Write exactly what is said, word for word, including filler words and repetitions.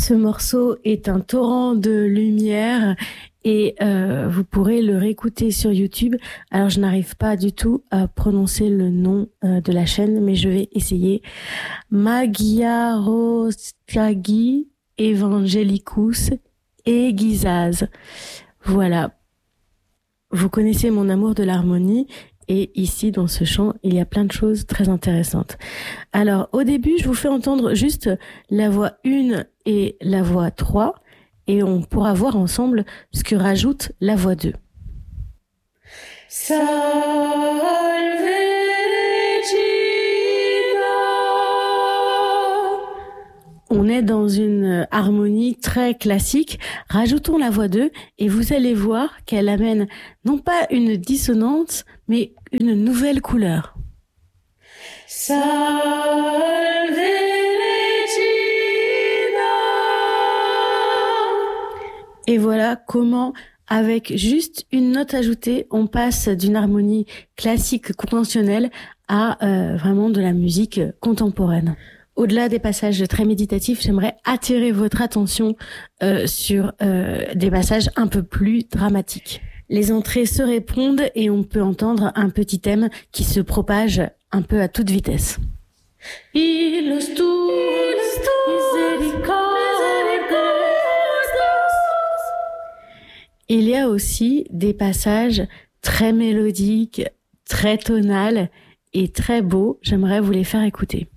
Ce morceau est un torrent de lumière et euh, vous pourrez le réécouter sur YouTube. Alors, je n'arrive pas du tout à prononcer le nom euh, de la chaîne, mais je vais essayer. Magyarországi Evangelikus Egizaz. Voilà. Vous connaissez mon amour de l'harmonie. Et ici, dans ce chant, il y a plein de choses très intéressantes. Alors, au début, je vous fais entendre juste la voix un et la voix trois, et on pourra voir ensemble ce que rajoute la voix deux. Salve Regina. On est dans une harmonie très classique. Rajoutons la voix deux et vous allez voir qu'elle amène non pas une dissonance, mais une nouvelle couleur. Salve Regina. Et voilà comment, avec juste une note ajoutée, on passe d'une harmonie classique conventionnelle à euh, vraiment de la musique contemporaine. Au-delà des passages très méditatifs, j'aimerais attirer votre attention euh, sur euh, des passages un peu plus dramatiques. Les entrées se répondent et on peut entendre un petit thème qui se propage un peu à toute vitesse. Ilus tuus misericordes. Il y a aussi des passages très mélodiques, très tonales et très beaux. J'aimerais vous les faire écouter.